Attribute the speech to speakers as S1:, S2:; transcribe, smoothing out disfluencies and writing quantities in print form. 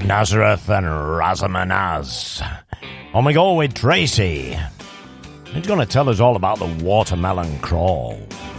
S1: Nazareth and Razamanaz. And we go with Tracy. He's going to tell us all about the watermelon crawl.